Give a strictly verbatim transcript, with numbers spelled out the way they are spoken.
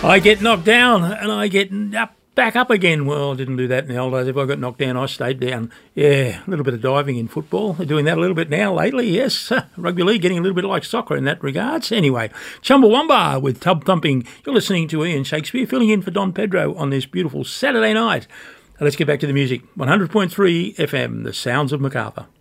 I get knocked down and I get up, back up again. Well, I didn't do that in the old days. If I got knocked down, I stayed down. Yeah, a little bit of diving in football. They're doing that a little bit now lately, yes. Rugby league getting a little bit like soccer in that regards. Anyway, Chumbawamba with Tub Thumping. You're listening to Ian Shakespeare filling in for Don Pedro on this beautiful Saturday night. Let's get back to the music. one hundred point three F M, the sounds of Macarthur.